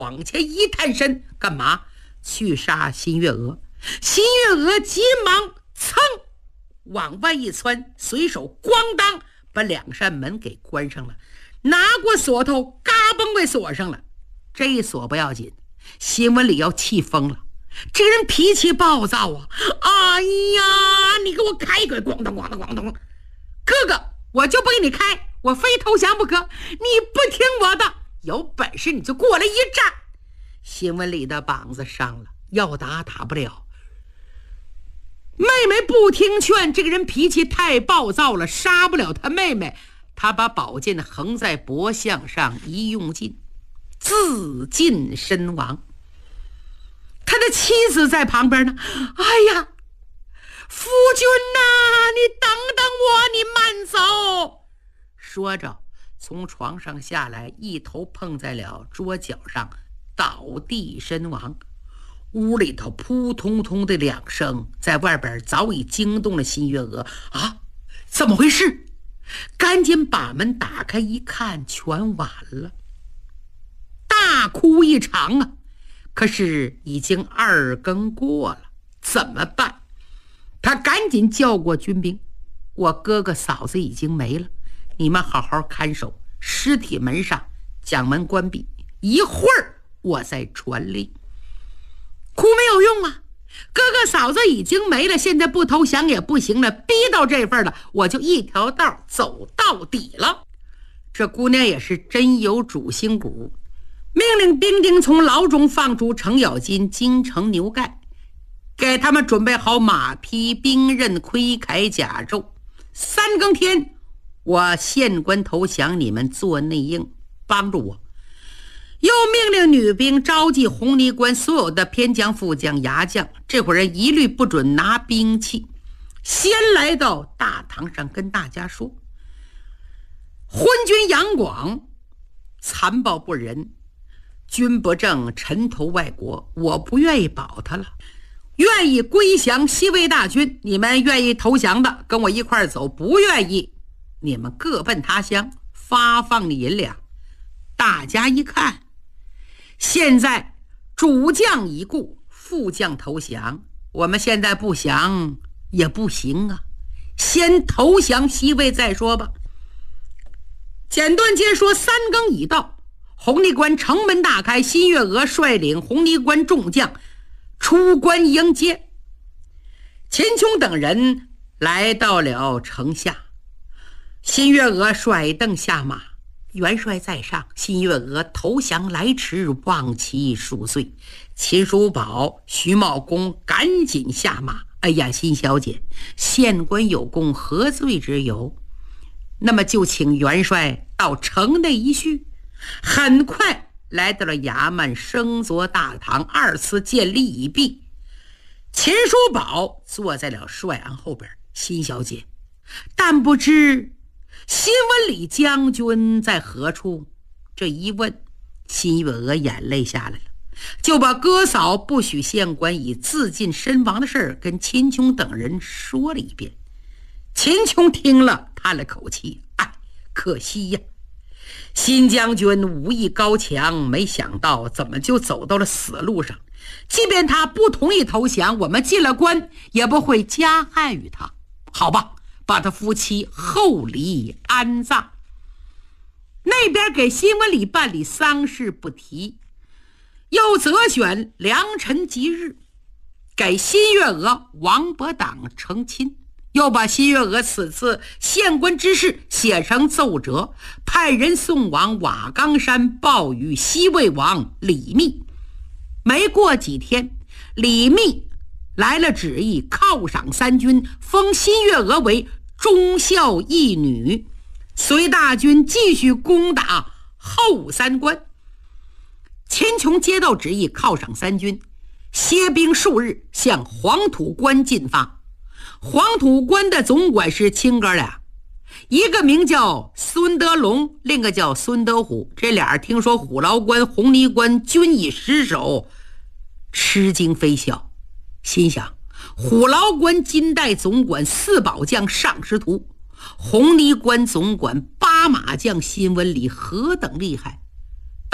往前一探身，干嘛？去杀新月娥。新月娥急忙噌往外一窜，随手咣当把2扇门给关上了，拿过锁头嘎嘣给锁上了。这一锁不要紧，新闻里要气疯了，这个人脾气暴躁啊！哎呀，你给我开个咣当咣当咣当！哥哥，我就不给你开，我非投降不可！你不听我的，有本事你就过来一战！新闻里的膀子伤了，要打打不了。妹妹不听劝，这个人脾气太暴躁了，杀不了他妹妹。他把宝剑横在脖项上一用劲，自尽身亡。他的妻子在旁边呢，哎呀，夫君呐，你等等我，你慢走。说着从床上下来，一头碰在了桌角上，倒地身亡。屋里头扑通通的2声，在外边早已惊动了新月娥。啊，怎么回事？赶紧把门打开一看，全完了，大哭一场啊！可是已经2更过了，怎么办？他赶紧叫过军兵，我哥哥嫂子已经没了，你们好好看守尸体门上，将门关闭，一会儿我再传令。哭没有用啊，哥哥嫂子已经没了，现在不投降也不行了，逼到这份了，我就一条道走到底了。这姑娘也是真有主心骨，命令兵丁从牢中放出程咬金、金城牛盖，给他们准备好马匹、兵刃、盔铠、甲胄。3更天，我县官投降，你们做内应，帮助我。又命令女兵召集红泥关所有的偏将、副将、牙将，这伙人一律不准拿兵器。先来到大堂上跟大家说，昏君杨广残暴不仁，君不正，沉投外国，我不愿意保他了，愿意归降西魏大军。你们愿意投降的跟我一块走，不愿意你们各奔他乡，发放银两。大家一看，现在主将已故，副将投降，我们现在不降也不行啊，先投降西魏再说吧。简短接说，3更已到，红泥关城门大开，新月娥率领红泥关众将出关迎接。秦琼等人来到了城下，新月娥甩凳下马，元帅在上，新月娥投降来迟，望其恕罪。秦叔宝、徐茂公赶紧下马。哎呀，新小姐，县官有功，何罪之有？那么就请元帅到城内一叙。很快来到了衙门升座大堂，2次见礼已毕。秦叔宝坐在了帅案后边。新小姐，但不知新闻里将军在何处？这一问，新月娥眼泪下来了，就把哥嫂不许县官以自尽身亡的事跟秦琼等人说了一遍。秦琼听了叹了口气，哎，可惜呀，新将军武艺高强，没想到怎么就走到了死路上。即便他不同意投降，我们进了关也不会加害于他。好吧，把他夫妻厚礼安葬。那边给新闻里办理丧事不提，又择选良辰吉日，给新月娥、王伯党成亲，又把新月娥此次县官之事写成奏折，派人送往瓦岗山报与西魏王李密。没过几天，李密来了旨意，犒赏3军，封新月娥为忠孝义女，随大军继续攻打后3关。秦琼接到旨意，犒赏3军，歇兵数日，向黄土关进发。黄土关的总管是亲哥俩，一个名叫孙德龙，另一个叫孙德虎。这俩人听说虎牢关、红泥关均已失守，吃惊非小，心想虎牢关金代总管4宝将尚师徒，红泥关总管8马将新闻里何等厉害，到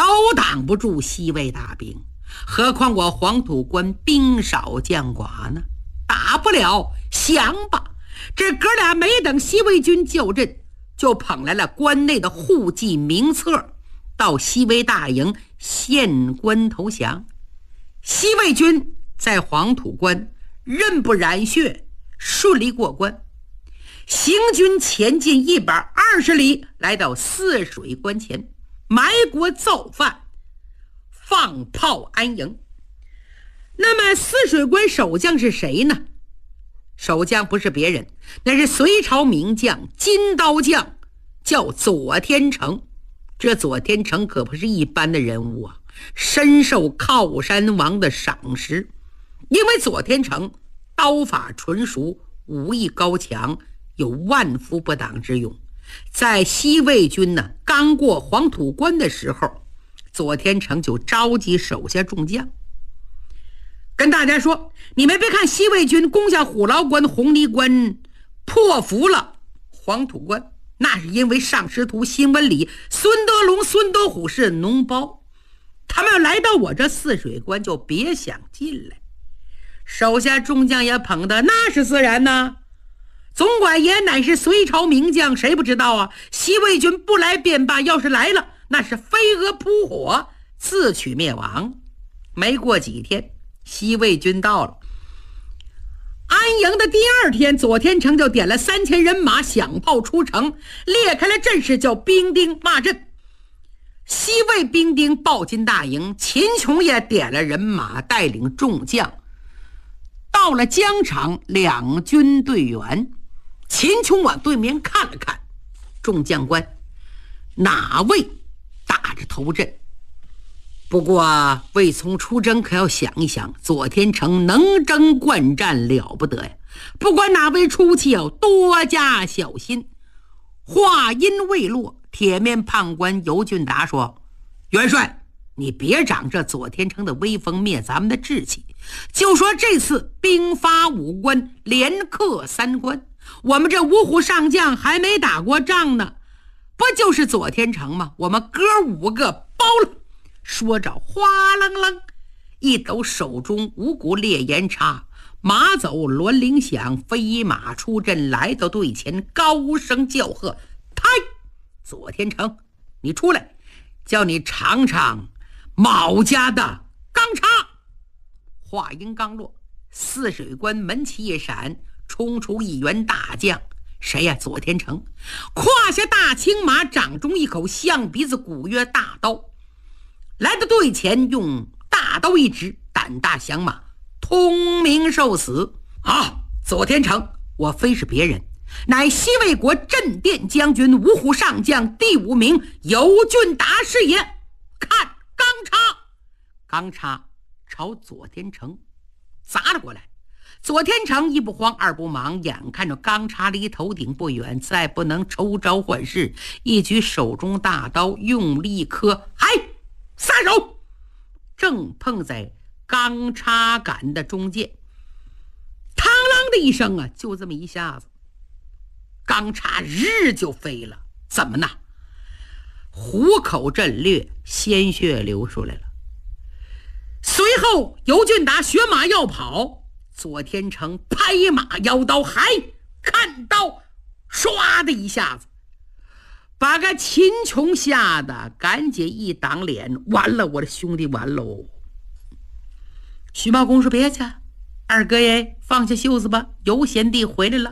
挡不住西魏大兵，何况我黄土关兵少将寡呢？打不了，降吧。这哥俩没等西魏军就阵，就捧来了关内的户籍名册，到西魏大营献关投降。西魏军在黄土关刃不染血，顺利过关。行军前进120里，来到泗水关前，埋锅造饭，放炮安营。那么泗水关守将是谁呢？守将不是别人，那是隋朝名将金刀将，叫左天成。这左天成可不是一般的人物啊，深受靠山王的赏识。因为左天成刀法纯熟，武艺高强，有万夫不挡之勇。在西魏军呢刚过黄土关的时候，左天成就召集手下众将，跟大家说，你们别看西魏军攻下虎牢关、红泥关，破服了黄土关，那是因为上师徒辛文礼、孙德龙、孙德虎是脓包，他们要来到我这泗水关就别想进来。手下众将也捧的那是自然呢，总管也乃是隋朝名将，谁不知道啊？西魏军不来便罢，要是来了，那是飞蛾扑火，自取灭亡。没过几天，西魏军到了安营的第二天，左天成就点了3000人马，响炮出城，列开了阵势，叫兵丁骂阵。西魏兵丁报进大营，秦琼也点了人马，带领众将到了疆场，两军对员。秦琼往对面看了看，众将官哪位打着头阵？不过魏从出征可要想一想，左天成能征惯战，了不得呀！不管哪位出气，要多加小心。话音未落，铁面判官尤俊达说：元帅，你别长这左天成的威风，灭咱们的志气。就说这次兵发5关，连克3关，我们这五虎上将还没打过仗呢，不就是左天成吗？我们哥5个包了。说着哗楞楞一抖手中五股烈焰叉，马走銮铃响，飞马出阵，来到队前，高声叫喝：太左天成，你出来，叫你尝尝卯家的钢叉。话音刚落，泗水关门旗一闪，冲出一员大将。谁呀？左天成。胯下大青马，掌中一口象鼻子古约大刀，来到队前，用大刀一指，胆大响马，通明受死。啊，左天成，我非是别人，乃西魏国镇殿将军，五虎上将第5名尤俊达是也。看钢叉！钢叉朝左天成砸了过来。左天成一不慌二不忙，眼看着钢叉离头顶不远，再不能抽招换式，一举手中大刀，用力磕，嗨，撒手！正碰在钢叉杆的中间，嘡啷的一声啊，就这么一下子，钢叉日就飞了。怎么呢？虎口震裂，鲜血流出来了。随后尤俊达学马要跑，左天成拍马摇刀，还看刀，唰的一下子把个秦琼吓得赶紧一挡脸，完了，我的兄弟完喽！徐茂公说：别去，二哥爷，放下袖子吧，尤贤弟回来了。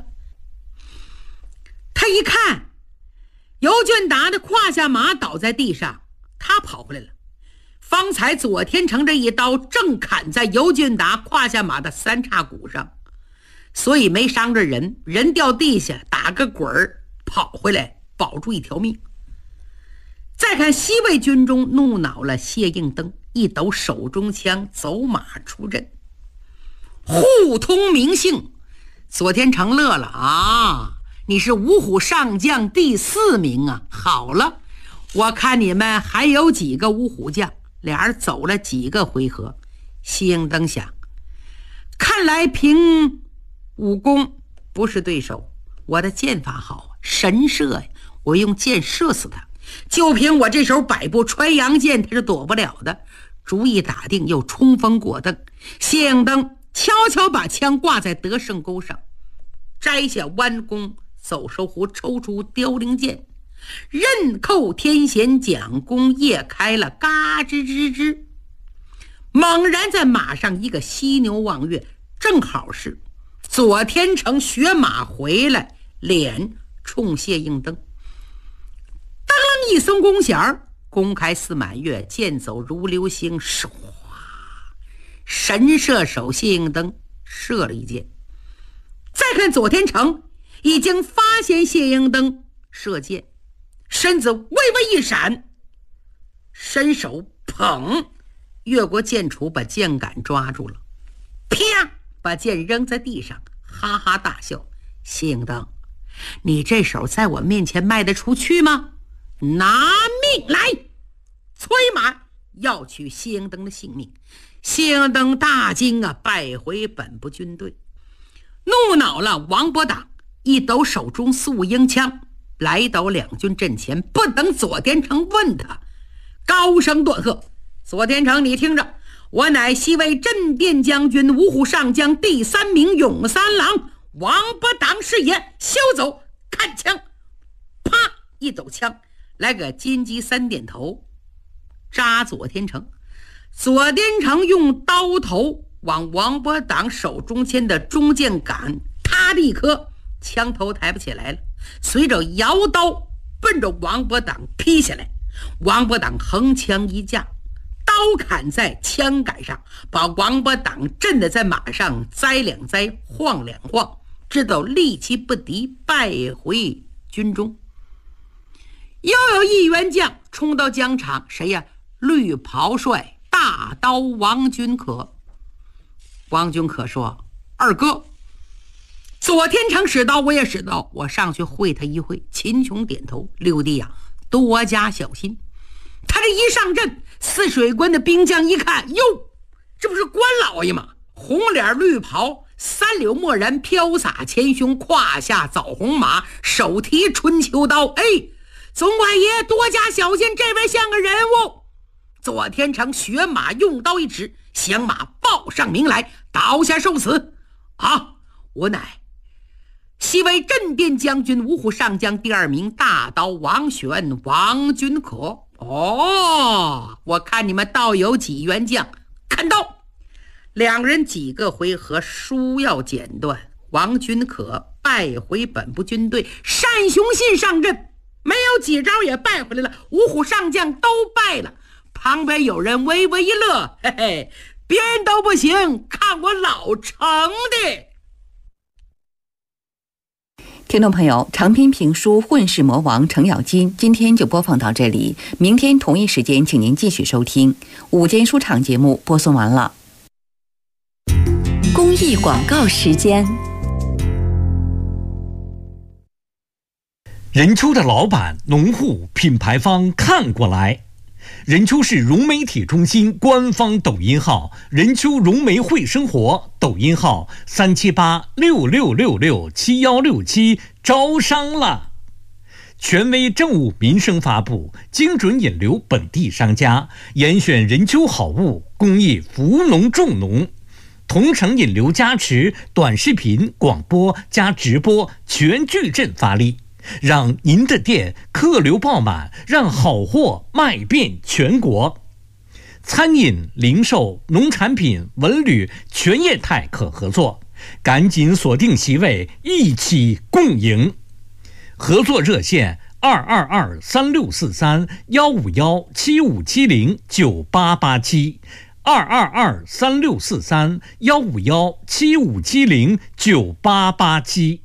他一看尤俊达的胯下马倒在地上，他跑回来了。方才左天成这一刀正砍在尤俊达胯下马的3叉骨上，所以没伤着人，人掉地下打个滚儿跑回来，保住一条命。再看西魏军中怒恼了谢应登，一抖手中枪，走马出阵，互通名姓。左天成乐了啊，你是五虎上将第4名啊！好了，我看你们还有几个五虎将。俩人走了几个回合，谢应登想，看来凭武功不是对手，我的剑法好，神射呀，我用箭射死他。 就凭我这手百步穿杨剑，他是躲不了的。主意打定，又冲锋过灯。谢应登悄悄把枪挂在得胜钩上，摘下弯弓走收壶，抽出凋零剑，刃扣天弦，蒋弓夜开了，嘎吱吱吱。猛然在马上一个犀牛望月，正好是左天成学马回来，脸冲谢应登，当啷一松弓弦，弓开似满月，箭走如流星，唰，神射手谢应登射了一箭。再看左天成已经发现谢应登射箭，身子微微一闪，伸手捧越过箭杵，把箭杆抓住了，啪，把箭扔在地上，哈哈大笑。谢应登，你这手在我面前卖得出去吗？拿命来！催马要取谢应登的性命。谢应登大惊啊，败回本部军队。怒恼了王伯党，一抖手中素鹰枪，来到两军阵前，不等左天成问他，高声断喝：左天成，你听着，我乃西魏镇殿将军、五虎上将第3名勇三郎王伯党是也，休走！看枪！啪，一抖枪，来个金鸡3点头，扎左天成。左天成用刀头往王伯党手中间的中箭杆啪的一磕，枪头抬不起来了，随着摇刀奔着王伯党劈下来。王伯党横枪一架，刀砍在枪杆上，把王伯党震得在马上栽两栽，晃两晃，直到力气不敌，败回军中。又有一员将冲到疆场，谁呀？绿袍帅大刀王君可。王君可说：二哥，左天成使刀，我也使刀，我上去会他一会。秦琼点头：六弟呀，多加小心。他这一上阵，泗水关的兵将一看，哟，这不是关老爷吗？红脸绿袍，三绺墨然飘洒前胸，胯下枣红马，手提春秋刀。哎，总管爷多加小心，这位像个人物。左天成学马用刀一指，响马报上名来，倒下受死。啊，我乃西魏镇殿将军、五虎上将第2名大刀王玄王君可。哦，我看你们倒有几员将，看刀！两人几个回合书要剪断，王君可败回本部军队，单雄信上阵，没有几招也败回来了，五虎上将都败了。旁边有人微微一乐，嘿嘿，别人都不行，看我老成的。 听众朋友，长篇评书《混世魔王程咬金》今天就播放到这里，明天同一时间请您继续收听午间书场节目播送完了。 公益广告时间。 任丘的老板、农户、品牌方看过来。任丘市融媒体中心官方抖音号任丘融媒会生活，抖音号37866667167，招商了。权威政务民生发布，精准引流本地商家，严选任丘好物，公益扶农种农，同城引流加持，短视频、广播加直播全矩阵发力，让您的店客流爆满，让好货卖遍全国。餐饮、零售、农产品、文旅全业态可合作，赶紧锁定席位，一起共赢。合作热线222-3643-151-7570-9887，222-3643-151-7570-9887。